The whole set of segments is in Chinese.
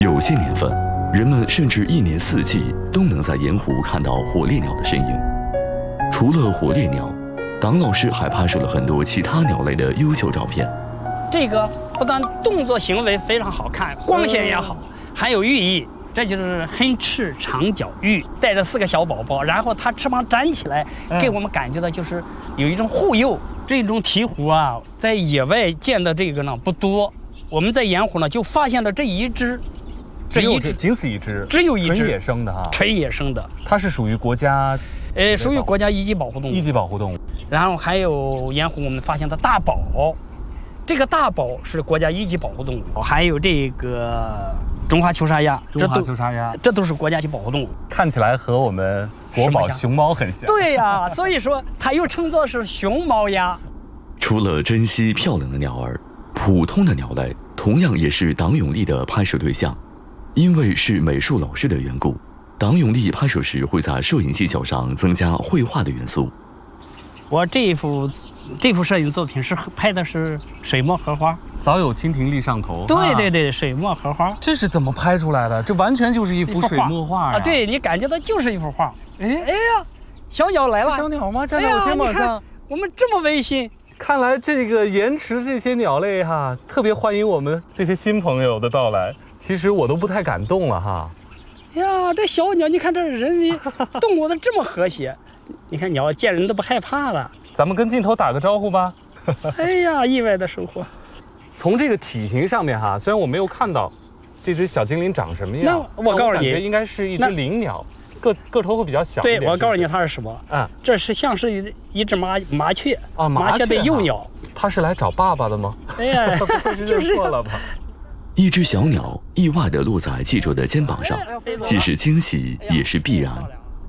有些年份，人们甚至一年四季都能在盐湖看到火烈鸟的身影。除了火烈鸟，党老师还拍摄了很多其他鸟类的优秀照片。 这个不但动作行为非常好看，光线也好，还有寓意。这就是黑翅长脚鹬，带着4个小宝宝，然后它翅膀展起来，给我们感觉到就是有一种护佑。这种鹈鹕啊，在野外见的这个呢不多，我们在盐湖呢就发现了这一只， 仅此一只， 只有一只， 纯野生的哈， 纯野生的， 它是属于国家， 属于国家一级保护动物， 一级保护动物。 然后还有盐湖我们发现的大宝，这个大宝是国家一级保护动物，还有这个中华球沙鸭，这都是国家级保护动物， 看起来和我们国宝熊猫很像。 对呀，所以说它又称作是熊猫鸭。 除了珍惜漂亮的鸟儿，普通的鸟类同样也是党永利的拍摄对象。因为是美术老师的缘故，党永利拍摄时会在摄影技巧上增加绘画的元素。 我这幅摄影作品是拍的是水墨荷花， 早有蜻蜓立上头。 对，水墨荷花。 这是怎么拍出来的？这完全就是一幅水墨画啊！ 对，你感觉到就是一幅画。哎呀，小鸟来了！ 小鸟吗？站在我肩膀上。 我们这么温馨。 看来这个盐池这些鸟类哈，特别欢迎我们这些新朋友的到来。其实我都不太敢动了哈。 呀，这小鸟，你看这人为动物的这么和谐，你看鸟见人都不害怕了。 咱们跟镜头打个招呼吧。 哎呀，意外的收获。 从这个体型上面哈，虽然我没有看到这只小精灵长什么样， 那我告诉你， 应该是一只灵鸟，个头会比较小一点。 对，我告诉你它是什么？这是像是一只麻雀啊，麻雀的幼鸟。 它是来找爸爸的吗？ 哎呀， 就是错了吧。 一只小鸟意外地落在记者的肩膀上，既是惊喜也是必然。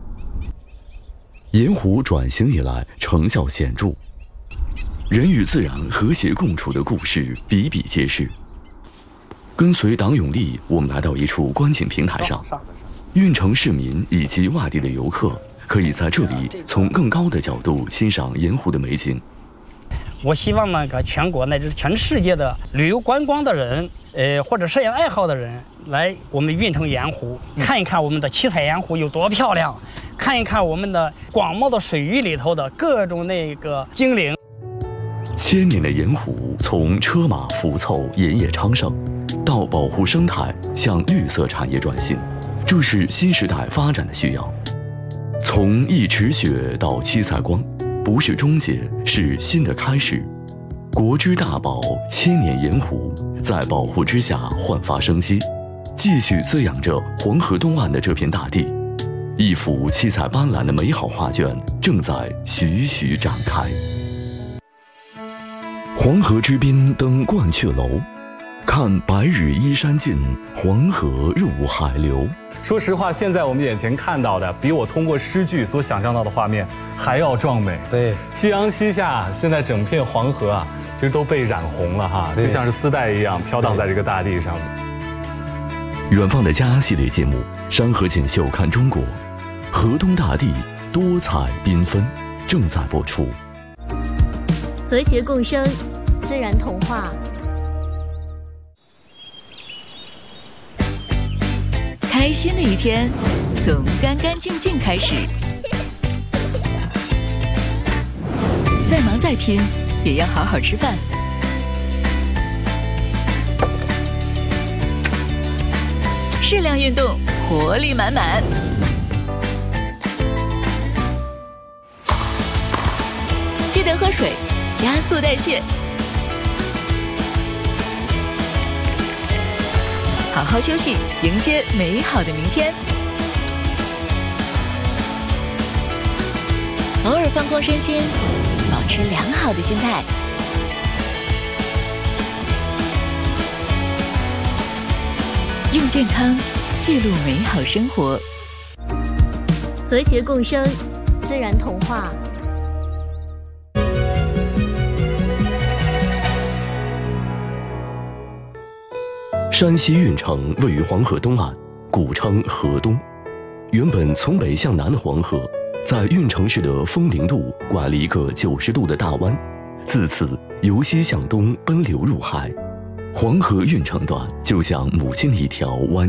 盐湖转型以来成效显著，人与自然和谐共处的故事比比皆是。跟随党永利，我们来到一处观景平台上，运城市民以及外地的游客可以在这里从更高的角度欣赏盐湖的美景。 我希望全国乃至全世界的旅游观光的人，或者摄影爱好的人来我们运城盐湖看一看我们的七彩盐湖有多漂亮，看一看我们的广袤的水域里头的各种那个精灵。 千年的盐湖从车马浮凑、盐业昌盛，到保护生态向绿色产业转型，这是新时代发展的需要。从一池雪到七彩光，不是终结，是新的开始。国之大宝千年盐湖，在保护之下焕发生机，继续滋养着黄河东岸的这片大地。一幅七彩斑斓的美好画卷正在徐徐展开。黄河之滨登鹳雀楼，看白日依山尽，黄河入海流。 说实话，现在我们眼前看到的，比我通过诗句所想象到的画面还要壮美。 对， 夕阳西下，现在整片黄河啊，其实都被染红了哈，就像是丝带一样飘荡在这个大地上。 远方的家系列节目《山河锦绣看中国》，河东大地多彩缤纷，正在播出。 和谐共生，自然童话。 开心的一天，从干干净净开始。再忙再拼，也要好好吃饭。适量运动，活力满满。记得喝水，加速代谢。好好休息，迎接美好的明天。偶尔放空身心，保持良好的心态。用健康记录美好生活。 和谐共生，自然童话。 山西运城位于黄河东岸，古称河东。原本从北向南的黄河，在运城市的枫林渡拐了一个90度的大弯，自此由西向东奔流入海。黄河运城段就像母亲的一条弯